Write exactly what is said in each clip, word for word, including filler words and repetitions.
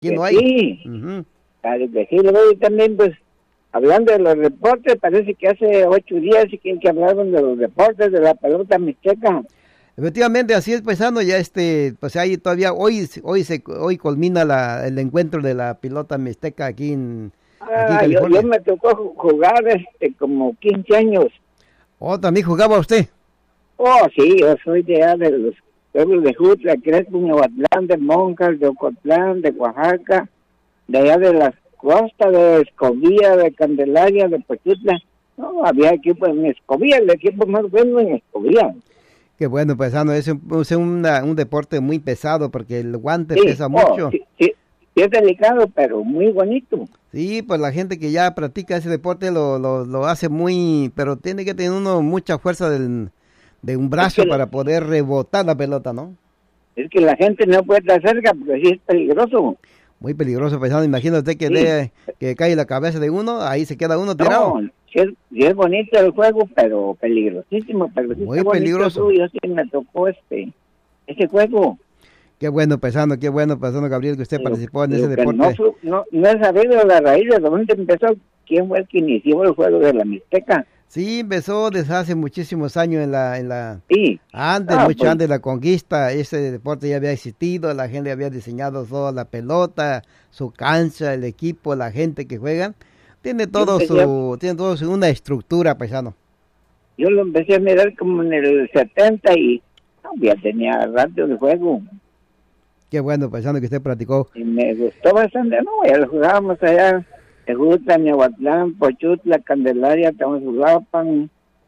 Aquí no que hay. sí, Ujú. claro que sí. Luego también, pues, hablando de los deportes, parece que hace ocho días sí que, que hablaron de los deportes, de la pelota mixteca. Efectivamente, así es, paisano, ya este, pues ahí todavía, hoy, hoy se, hoy culmina la, el encuentro de la pelota mixteca aquí en, aquí en Ah, yo, yo California. me tocó ju- jugar este como quince años. Oh, también jugaba usted. Oh, sí, yo soy de allá de los pueblos de Jutla, Crespo, Miahuatlán, de Monjas, de Ocotlán, de Oaxaca, de allá de las costas, de Escobía, de Candelaria, de Pochutla. No, había equipo en Escobía, el equipo más bueno en Escobía. Qué bueno, paisano, es, un, es una, un deporte muy pesado porque el guante Sí, pesa oh, mucho. sí, sí, sí es delicado, pero muy bonito. Sí, pues la gente que ya practica ese deporte lo, lo, lo hace muy, pero tiene que tener uno mucha fuerza del, de un Es brazo que, para poder rebotar la pelota, ¿no? es que la gente no puede estar cerca porque sí es peligroso. Muy peligroso, paisano. Imagínate que, Sí, de, que cae la cabeza de uno, ahí se queda uno tirado. no, sí es, sí es bonito el juego, pero peligrosísimo, pero sí Muy está bonito el peligroso. juego. Yo sí me tocó este, ese juego. Qué bueno, paisano, qué bueno, paisano Gabriel, que usted Lo, participó en ese lo que no, deporte. fue- no, no he sabido la raíz de dónde empezó, quién fue el que inició el juego de la Mixteca. Sí, empezó desde hace muchísimos años en la, en la, Sí, antes, ah, mucho pues, antes de la conquista, ese deporte ya había existido, la gente había diseñado toda la pelota, su cancha, el equipo, la gente que juega, tiene yo todo empecé, a- su, tiene todo su, una estructura, paisano. yo lo empecé a mirar como en el setenta y no, ya tenía rato el juego. Qué bueno, paisano, que usted practicó. Y me gustó bastante, no, ya lo jugábamos allá, en Jutla, Miahuatlán, Pochutla, Candelaria, Tamazulapan,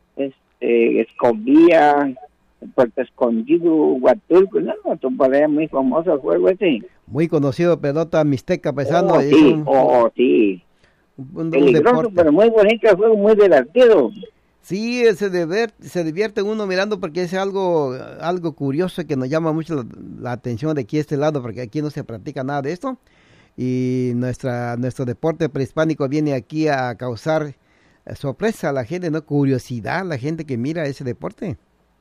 este, Escobía, Puerto Escondido, Huatulco, no, no, por allá muy famoso el juego ese. Muy conocido, pelota mixteca, paisano, Oh, es sí, un, oh, sí, un, un peligroso, deporte. pero muy bonito el juego, muy divertido. Sí, se divierte, se divierte uno mirando porque es algo, algo curioso que nos llama mucho la, la atención de aquí este lado, porque aquí no se practica nada de esto. Y nuestra, nuestro deporte prehispánico viene aquí a causar eh, sorpresa a la gente, ¿no? Curiosidad a la gente que mira ese deporte.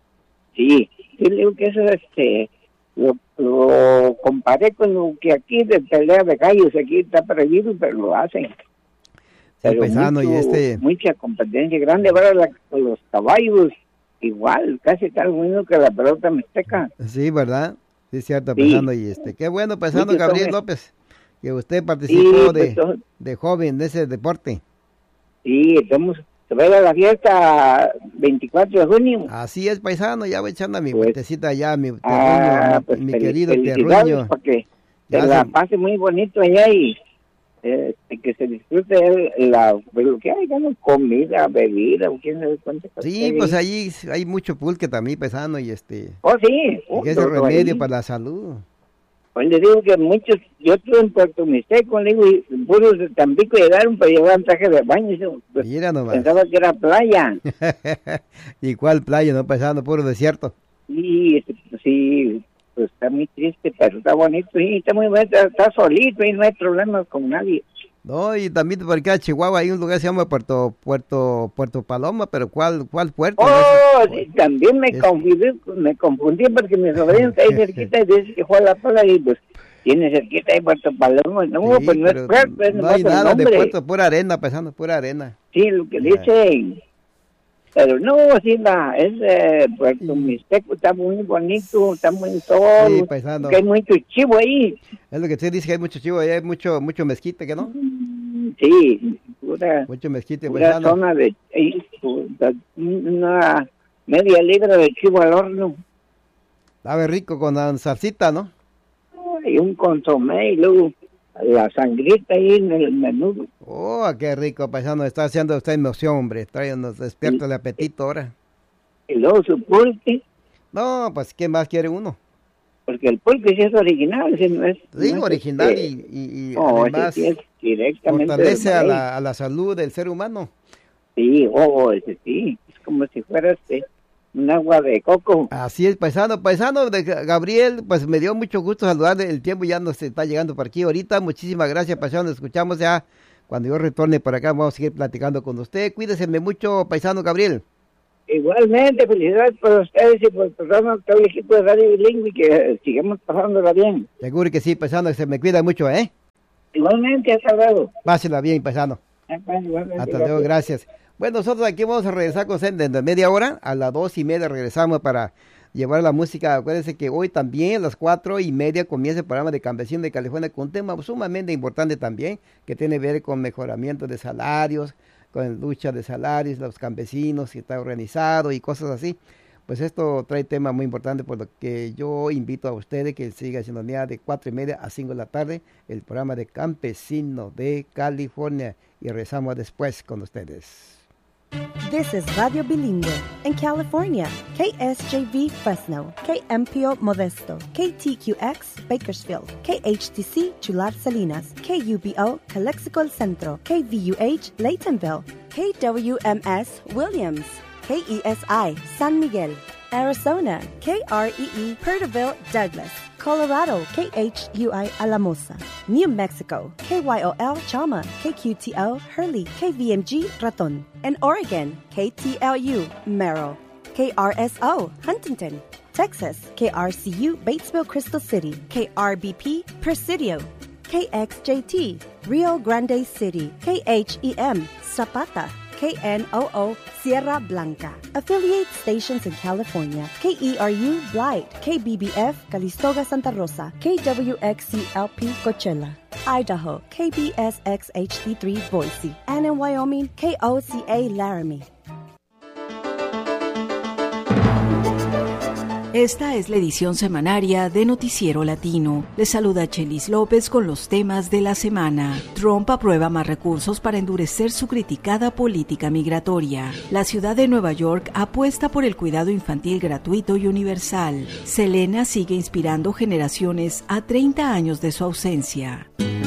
Sí, yo digo que eso, este, lo, lo comparé con lo que aquí de pelea de gallos, aquí está prohibido, pero lo hacen. Sí, Pero paisano, mucho, y este, mucha competencia grande. Ahora la- los caballos, igual, casi tal bueno que la pelota mixteca. sí, ¿verdad? Sí, es cierto, Sí, paisano, y este, qué bueno, paisano muchos Gabriel hombres. López, que usted Sí, participó pues, de, to- de joven de ese deporte. sí, estamos, se va a ir a la fiesta veinticuatro de junio. Así es, paisano, ya voy echando mi Pues, vueltecita allá, mi terruño, ah, mi, pues mi fel- querido felicidades terruño. para que se Ya la se, pase muy bonito allá y eh, que se disfrute el- la, pues, lo que hay, ¿no? Comida, bebida, o quién sabe cuántas cosas sí, hay pues ahí. allí hay mucho pulque también, paisano, y este, Oh, sí, y oh, que es el todo remedio ahí. para la salud. Pues le digo que muchos, yo estuve en Puerto Mixteco, le digo, y puros de Tampico llegaron para llevar traje de baño, y yo, pues, Mira nomás. pensaba que era playa. ¿Y cuál playa, no, paisano? Puro desierto. Y este, pues, sí, pues está muy triste, pero está bonito, y está muy bonito, está solito y no hay problemas con nadie. No, y también por acá en Chihuahua hay un lugar que se llama Puerto Puerto Puerto Paloma, pero ¿cuál cuál puerto? No Oh, es, sí, también me es- confundí, me confundí porque mi sobrino está ahí cerquita y dice que fue a la playa y pues tiene cerquita ahí Puerto Paloma. No, sí, pues no es pero puerto, es no nomás hay el nada de nombre. puerto, pura arena, paisano, pura arena. Sí, lo que Ya. dicen. Pero no, sí, la, es eh, Puerto Y- Mixteco, está muy bonito, está muy Sí, sol, paisano. que hay mucho chivo ahí. Es lo que usted dice que hay mucho chivo, ahí hay mucho mucho mezquite, ¿que no? Sí, pura, Mucho mezquite, pura paisano. zona de, ahí, puta, una media libra de chivo al horno. Sabe rico con la salsita, ¿no? Y un consomé y luego la sangrita ahí en el menudo. Oh, qué rico, paisano, está haciendo usted emoción, hombre, trae, nos despierta el apetito ahora. Y luego su pulque, No, pues, ¿qué más quiere uno? porque el pulque sí es original, ese no es... Sí, no es original este, y, y, y no, ese además sí es directamente fortalece del a maíz. la, a la salud del ser humano. Sí, oh, ese sí, es como si fuera este, un agua de coco. Así es, paisano, paisano de Ga- Gabriel, pues me dio mucho gusto saludarle, el tiempo ya nos está llegando por aquí ahorita, muchísimas gracias, paisano, nos escuchamos ya, cuando yo retorne por acá vamos a seguir platicando con usted, cuídese mucho, paisano Gabriel. Igualmente, felicidades por ustedes y por el programa, todo el equipo de Radio Bilingüe, que sigamos pasándola bien. Seguro que sí, paisano, se me cuida mucho, ¿eh? Igualmente, hasta luego. Pásela bien, paisano. Hasta luego, gracias. Bueno, nosotros aquí vamos a regresar con usted dentro de media hora. A las dos y media regresamos para llevar la música. Acuérdense que hoy también a las cuatro y media comienza el programa de Campesino de California con un tema sumamente importante también, que tiene que ver con mejoramiento de salarios, con lucha de salarios, los campesinos, que está organizado y cosas así. Pues esto trae tema muy importante, por lo que yo invito a ustedes que sigan siendo mía de cuatro y media a cinco de la tarde, el programa de Campesino de California. Y regresamos después con ustedes. This is Radio Bilingüe in California, K S J V Fresno, K M P O Modesto, K T Q X Bakersfield, K H T C Chular Salinas, K U B O Calexico El Centro, K V U H Laytonville, K W M S Williams, K E S I San Miguel, Arizona, K R E E Perterville Douglas, Colorado, K H U I Alamosa, New Mexico, K Y O L Chama, K Q T O Hurley, K V M G Raton, and Oregon, K T L U Merrill, K R S O Huntington, Texas, K R C U Batesville Crystal City, K R B P Presidio, K X J T Rio Grande City, K H E M Zapata, K N O O Sierra Blanca. Affiliate stations in California, K E R U Blight, K B B F Calistoga Santa Rosa, K W X C L P Coachella, Idaho, K B S X H D three Boise, and in Wyoming, K O C A Laramie. Esta es la edición semanaria de Noticiero Latino. Les saluda Chelis López con los temas de la semana. Trump aprueba más recursos para endurecer su criticada política migratoria. La ciudad de Nueva York apuesta por el cuidado infantil gratuito y universal. Selena sigue inspirando generaciones a treinta años de su ausencia.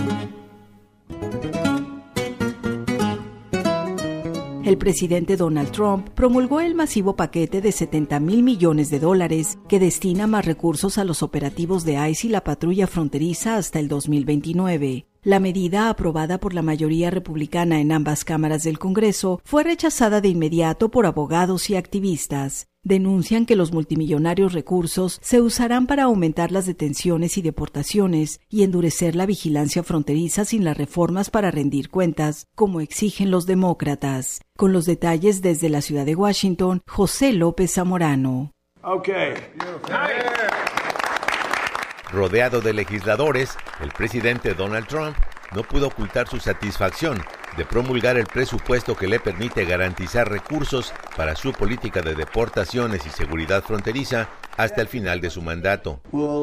El presidente Donald Trump promulgó el masivo paquete de setenta mil millones de dólares que destina más recursos a los operativos de ICE y la patrulla fronteriza hasta el dos mil veintinueve. La medida, aprobada por la mayoría republicana en ambas cámaras del Congreso, fue rechazada de inmediato por abogados y activistas. Denuncian que los multimillonarios recursos se usarán para aumentar las detenciones y deportaciones y endurecer la vigilancia fronteriza sin las reformas para rendir cuentas, como exigen los demócratas. Con los detalles desde la ciudad de Washington, José López Zamorano. Okay. Rodeado de legisladores, el presidente Donald Trump no pudo ocultar su satisfacción de promulgar el presupuesto que le permite garantizar recursos para su política de deportaciones y seguridad fronteriza hasta el final de su mandato.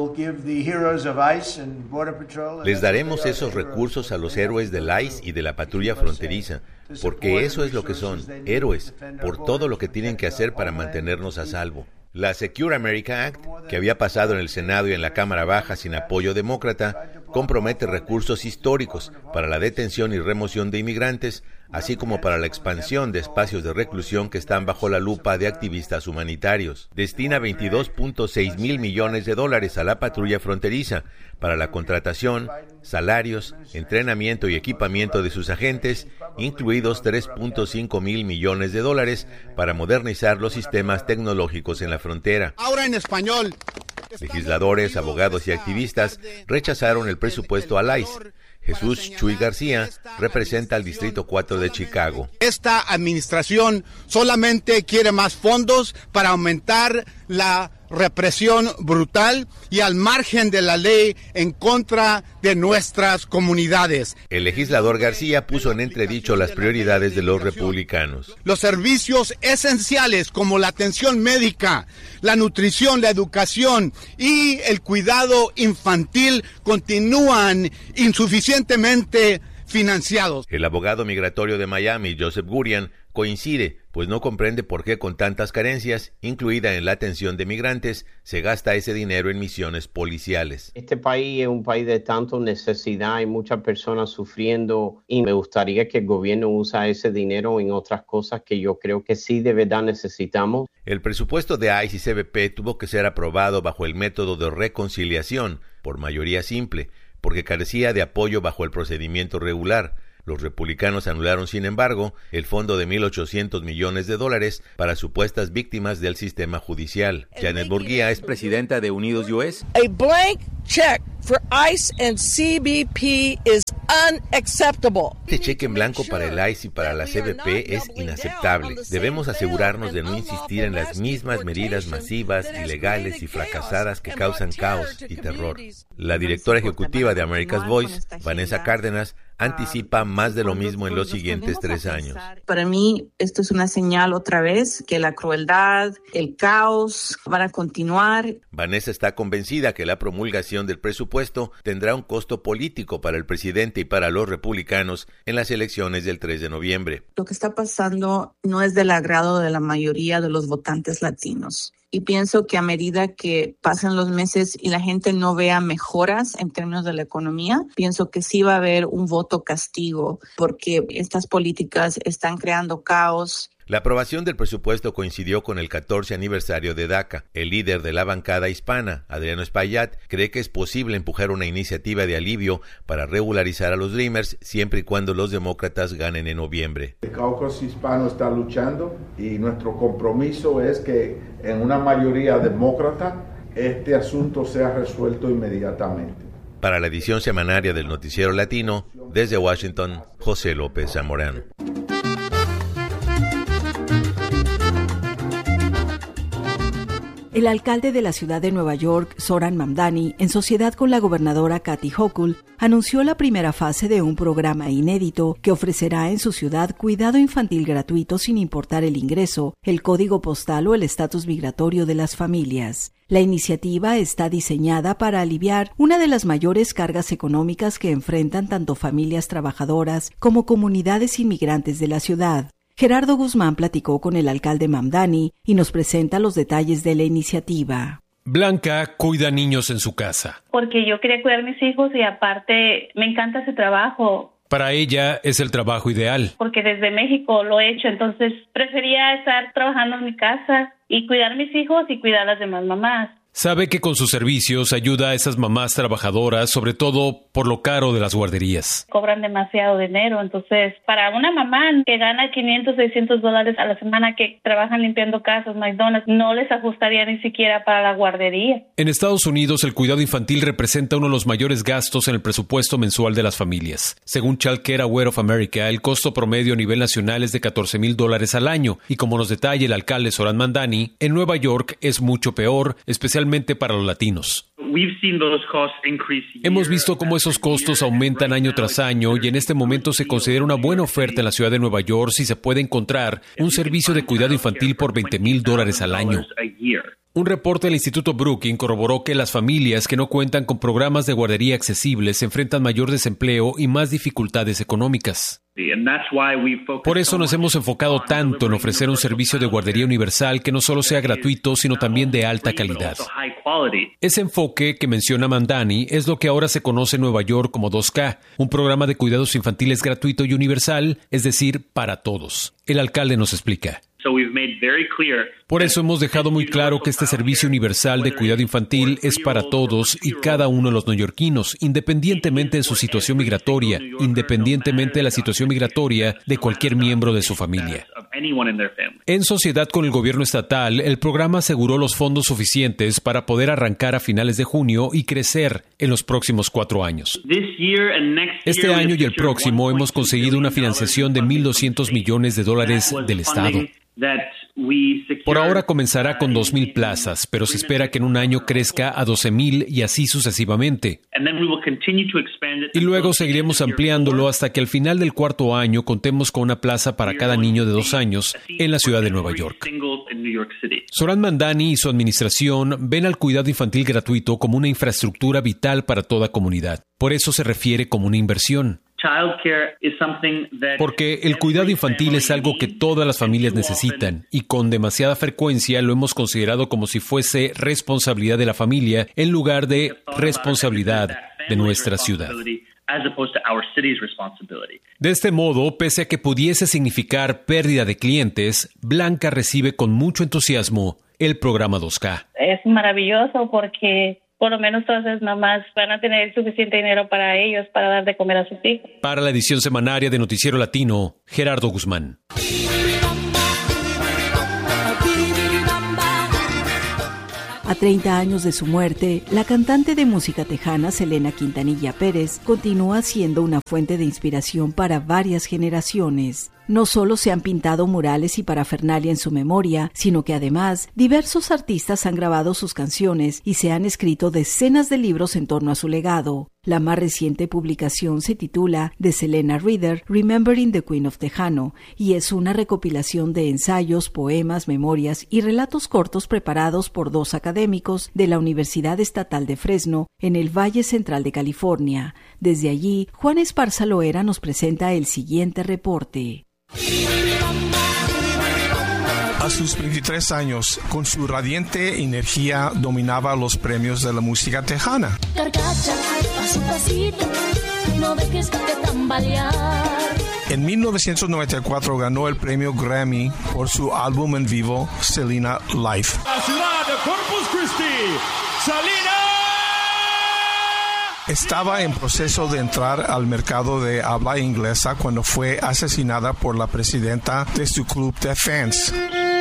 Les daremos esos recursos a los héroes del ICE y de la patrulla fronteriza, porque eso es lo que son, héroes, por todo lo que tienen que hacer para mantenernos a salvo. La Secure America Act, que había pasado en el Senado y en la Cámara Baja sin apoyo demócrata, compromete recursos históricos para la detención y remoción de inmigrantes, así como para la expansión de espacios de reclusión que están bajo la lupa de activistas humanitarios. Destina veintidós punto seis mil millones de dólares a la patrulla fronteriza para la contratación, salarios, entrenamiento y equipamiento de sus agentes, incluidos tres punto cinco mil millones de dólares para modernizar los sistemas tecnológicos en la frontera. Ahora en español. Legisladores, abogados y activistas rechazaron el presupuesto al ICE. Jesús Chuy García representa al Distrito cuatro de Chicago. Esta administración solamente quiere más fondos para aumentar la represión brutal y al margen de la ley en contra de nuestras comunidades. El legislador García puso en entredicho las prioridades de los republicanos. Los servicios esenciales como la atención médica, la nutrición, la educación y el cuidado infantil continúan insuficientemente financiados. El abogado migratorio de Miami, Joseph Gurian, coincide, pues no comprende por qué con tantas carencias, incluida en la atención de migrantes, se gasta ese dinero en misiones policiales. Este país es un país de tanta necesidad, hay muchas personas sufriendo y me gustaría que el gobierno use ese dinero en otras cosas que yo creo que sí de verdad necesitamos. El presupuesto de ICE y C B P tuvo que ser aprobado bajo el método de reconciliación, por mayoría simple, porque carecía de apoyo bajo el procedimiento regular. Los republicanos anularon, sin embargo, el fondo de mil ochocientos millones de dólares para supuestas víctimas del sistema judicial. Janet Burguía es presidenta de Unidos U S. A blank check for ICE and C B P is unacceptable. Este cheque en blanco para el I C E y para la C B P es inaceptable. Debemos asegurarnos de no insistir en las mismas medidas masivas, ilegales y fracasadas que causan caos y terror. La directora ejecutiva de America's Voice, Vanessa Cárdenas, anticipa más de lo mismo en los siguientes tres años. Para mí, esto es una señal otra vez que la crueldad, el caos van a continuar. Vanessa está convencida que la promulgación del presupuesto tendrá un costo político para el presidente y para los republicanos en las elecciones del tres de noviembre. Lo que está pasando no es del agrado de la mayoría de los votantes latinos. Y pienso que a medida que pasen los meses y la gente no vea mejoras en términos de la economía, pienso que sí va a haber un voto castigo porque estas políticas están creando caos. La aprobación del presupuesto coincidió con el catorce aniversario de DACA. El líder de la bancada hispana, Adriano Espaillat, cree que es posible empujar una iniciativa de alivio para regularizar a los Dreamers siempre y cuando los demócratas ganen en noviembre. El caucus hispano está luchando y nuestro compromiso es que en una mayoría demócrata este asunto sea resuelto inmediatamente. Para la edición semanaria del Noticiero Latino, desde Washington, José López Zamorano. El alcalde de la ciudad de Nueva York, Zohran Mamdani, en sociedad con la gobernadora Kathy Hochul, anunció la primera fase de un programa inédito que ofrecerá en su ciudad cuidado infantil gratuito sin importar el ingreso, el código postal o el estatus migratorio de las familias. La iniciativa está diseñada para aliviar una de las mayores cargas económicas que enfrentan tanto familias trabajadoras como comunidades inmigrantes de la ciudad. Gerardo Guzmán platicó con el alcalde Mamdani y nos presenta los detalles de la iniciativa. Blanca cuida niños en su casa. Porque yo quería cuidar a mis hijos y aparte me encanta ese trabajo. Para ella es el trabajo ideal. Porque desde México lo he hecho, entonces prefería estar trabajando en mi casa y cuidar a mis hijos y cuidar a las demás mamás. Sabe que con sus servicios ayuda a esas mamás trabajadoras, sobre todo por lo caro de las guarderías. Cobran demasiado dinero, entonces para una mamá que gana quinientos, seiscientos dólares a la semana que trabajan limpiando casas, McDonald's, no les ajustaría ni siquiera para la guardería. En Estados Unidos, el cuidado infantil representa uno de los mayores gastos en el presupuesto mensual de las familias. Según Child Care Aware of America, el costo promedio a nivel nacional es de catorce mil dólares al año, y como nos detalla el alcalde Zohran Mamdani, en Nueva York es mucho peor, especialmente para los latinos. Hemos visto cómo esos costos aumentan año tras año y en este momento se considera una buena oferta en la ciudad de Nueva York si se puede encontrar un servicio de cuidado infantil por veinte mil dólares al año. Un reporte del Instituto Brookings corroboró que las familias que no cuentan con programas de guardería accesibles enfrentan mayor desempleo y más dificultades económicas. Por eso nos hemos enfocado tanto en ofrecer un servicio de guardería universal que no solo sea gratuito, sino también de alta calidad. Ese enfoque que menciona Mamdani es lo que ahora se conoce en Nueva York como dos K, un programa de cuidados infantiles gratuito y universal, es decir, para todos. El alcalde nos explica. Por eso hemos dejado muy claro que este servicio universal de cuidado infantil es para todos y cada uno de los neoyorquinos, independientemente de su situación migratoria, independientemente de la situación migratoria de cualquier miembro de su familia. En sociedad con el gobierno estatal, el programa aseguró los fondos suficientes para poder arrancar a finales de junio y crecer en los próximos cuatro años. Este año y el próximo hemos conseguido una financiación de mil doscientos millones de dólares del Estado. Por ahora comenzará con dos mil plazas, pero se espera que en un año crezca a doce mil y así sucesivamente. Y luego seguiremos ampliándolo hasta que al final del cuarto año contemos con una plaza para cada niño de dos años en la ciudad de Nueva York. Zohran Mamdani y su administración ven al cuidado infantil gratuito como una infraestructura vital para toda comunidad. Por eso se refiere como una inversión. Porque el cuidado infantil es algo que todas las familias necesitan y con demasiada frecuencia lo hemos considerado como si fuese responsabilidad de la familia en lugar de responsabilidad de nuestra ciudad. De este modo, pese a que pudiese significar pérdida de clientes, Blanca recibe con mucho entusiasmo el programa dos K. Es maravilloso porque por lo menos todas las mamás van a tener suficiente dinero para ellos, para dar de comer a sus hijos. Para la edición semanaria de Noticiero Latino, Gerardo Guzmán. A treinta años de su muerte, la cantante de música tejana Selena Quintanilla Pérez continúa siendo una fuente de inspiración para varias generaciones. No solo se han pintado murales y parafernalia en su memoria, sino que además diversos artistas han grabado sus canciones y se han escrito decenas de libros en torno a su legado. La más reciente publicación se titula The Selena Reader, Remembering the Queen of Tejano, y es una recopilación de ensayos, poemas, memorias y relatos cortos preparados por dos académicos de la Universidad Estatal de Fresno, en el Valle Central de California. Desde allí, Juan Esparza Loera nos presenta el siguiente reporte. A sus veintitrés años, con su radiante energía, dominaba los premios de la música tejana. En mil novecientos noventa y cuatro ganó el premio Grammy por su álbum en vivo, Selena Live. La ciudad de Corpus Christi, Selena. Estaba en proceso de entrar al mercado de habla inglesa cuando fue asesinada por la presidenta de su club de fans.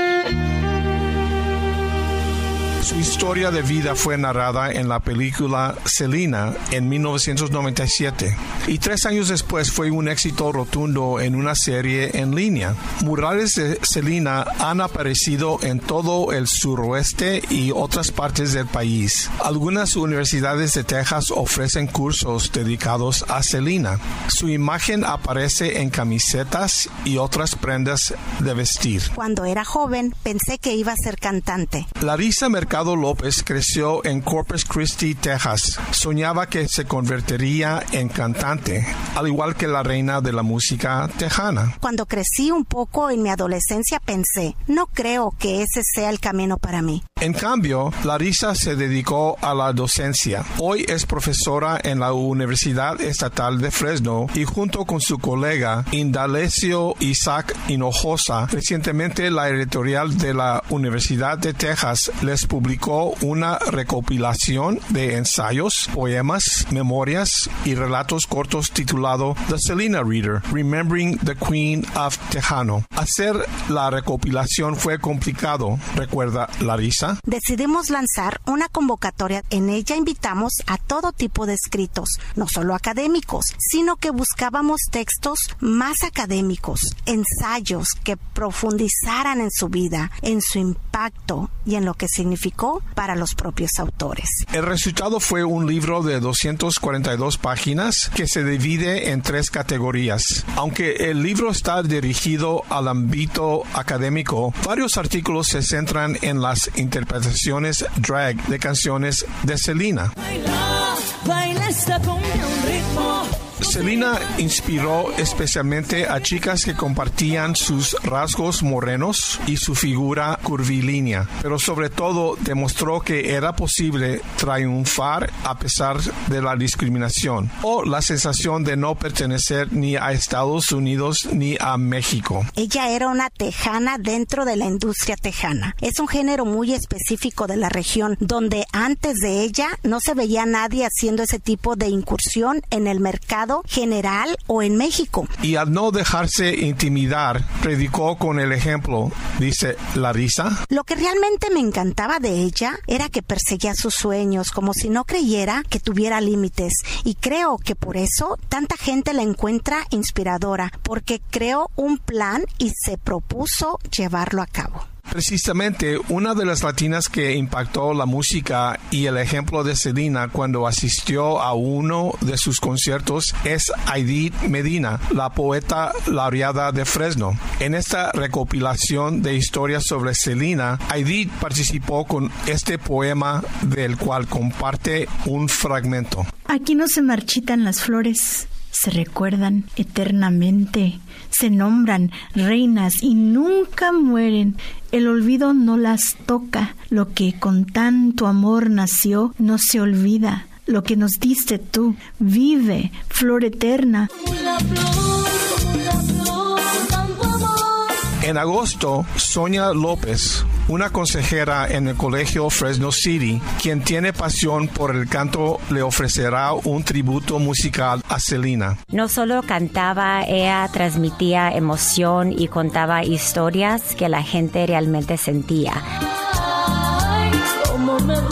Su historia de vida fue narrada en la película Selena en mil novecientos noventa y siete y tres años después fue un éxito rotundo en una serie en línea. Murales de Selena han aparecido en todo el suroeste y otras partes del país. Algunas universidades de Texas ofrecen cursos dedicados a Selena. Su imagen aparece en camisetas y otras prendas de vestir. Cuando era joven pensé que iba a ser cantante. Larissa Mercado López creció en Corpus Christi, Texas. Soñaba que se convertiría en cantante, al igual que la reina de la música tejana. Cuando crecí un poco en mi adolescencia pensé, no creo que ese sea el camino para mí. En cambio, Larissa se dedicó a la docencia. Hoy es profesora en la Universidad Estatal de Fresno y junto con su colega Indalecio Isaac Hinojosa, recientemente la editorial de la Universidad de Texas les publicó una recopilación de ensayos, poemas, memorias y relatos cortos titulado The Selena Reader, Remembering the Queen of Tejano. Hacer la recopilación fue complicado, recuerda Larissa. Decidimos lanzar una convocatoria. En ella invitamos a todo tipo de escritos, no solo académicos, sino que buscábamos textos más académicos, ensayos que profundizaran en su vida, en su impacto y en lo que significó para los propios autores. El resultado fue un libro de doscientas cuarenta y dos páginas que se divide en tres categorías. Aunque el libro está dirigido al ámbito académico, varios artículos se centran en las interpretaciones drag de canciones de Selena. Baila, baila esta cumbia, un ritmo. Selena inspiró especialmente a chicas que compartían sus rasgos morenos y su figura curvilínea, pero sobre todo demostró que era posible triunfar a pesar de la discriminación o la sensación de no pertenecer ni a Estados Unidos ni a México. Ella era una tejana dentro de la industria tejana. Es un género muy específico de la región, donde antes de ella no se veía nadie haciendo ese tipo de incursión en el mercado general o en México. Y al no dejarse intimidar, predicó con el ejemplo, dice Larissa. Lo que realmente me encantaba de ella era que perseguía sus sueños como si no creyera que tuviera límites, y creo que por eso tanta gente la encuentra inspiradora, porque creó un plan y se propuso llevarlo a cabo. Precisamente una de las latinas que impactó la música y el ejemplo de Selena cuando asistió a uno de sus conciertos es Aidit Medina, la poeta laureada de Fresno. En esta recopilación de historias sobre Selena, Aidit participó con este poema del cual comparte un fragmento. Aquí no se marchitan las flores, se recuerdan eternamente, se nombran reinas y nunca mueren. El olvido no las toca, lo que con tanto amor nació no se olvida. Lo que nos diste tú, vive, flor eterna. La flor, la flor, tanto amor. En agosto, Sonia López, una consejera en el colegio Fresno City, quien tiene pasión por el canto, le ofrecerá un tributo musical a Selena. No solo cantaba, ella transmitía emoción y contaba historias que la gente realmente sentía. Ay, cómo me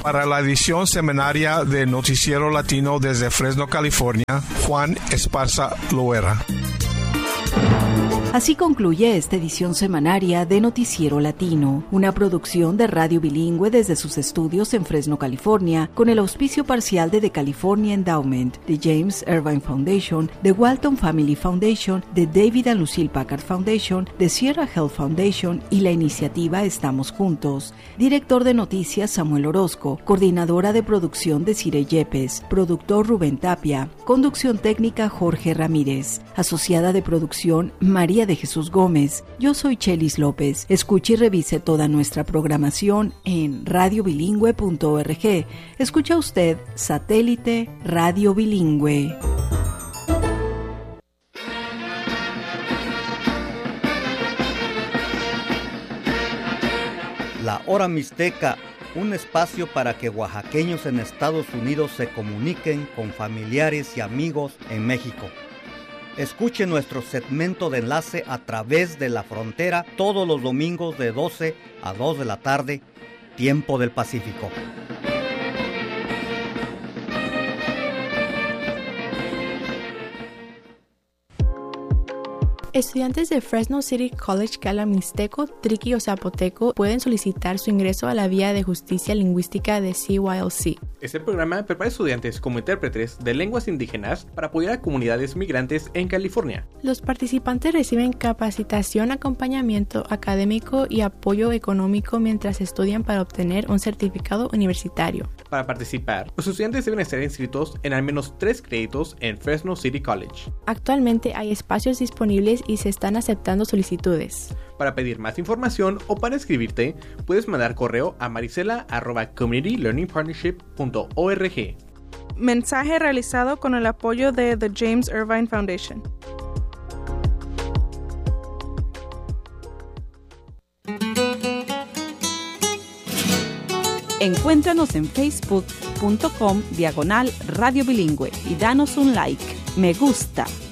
Para la edición seminaria de Noticiero Latino desde Fresno, California, Juan Esparza Loera. Así concluye esta edición semanaria de Noticiero Latino, una producción de Radio Bilingüe desde sus estudios en Fresno, California, con el auspicio parcial de The California Endowment, de James Irvine Foundation, de Walton Family Foundation, de David and Lucille Packard Foundation, de Sierra Health Foundation y la iniciativa Estamos Juntos. Director de Noticias Samuel Orozco, coordinadora de producción de Cire Yepes, productor Rubén Tapia, conducción técnica Jorge Ramírez, asociada de producción María de Jesús Gómez. Yo soy Chelis López. Escuche y revise toda nuestra programación en radio bilingüe punto org. Escucha usted Satélite Radio Bilingüe. La Hora Mixteca, un espacio para que oaxaqueños en Estados Unidos se comuniquen con familiares y amigos en México. Escuche nuestro segmento de enlace a través de la frontera todos los domingos de doce a dos de la tarde, tiempo del Pacífico. Estudiantes de Fresno City College Cala Mixteco, Triqui o Zapoteco pueden solicitar su ingreso a la Vía de Justicia Lingüística de C Y L C. Este programa prepara estudiantes como intérpretes de lenguas indígenas para apoyar a comunidades migrantes en California. Los participantes reciben capacitación, acompañamiento académico y apoyo económico mientras estudian para obtener un certificado universitario. Para participar, los estudiantes deben estar inscritos en al menos tres créditos en Fresno City College. Actualmente hay espacios disponibles y se están aceptando solicitudes. Para pedir más información o para inscribirte, puedes mandar correo a marisela arroba community learning partnership punto org. Mensaje realizado con el apoyo de The James Irvine Foundation. Encuéntranos en facebook punto com diagonal Radio Bilingüe y danos un like, me gusta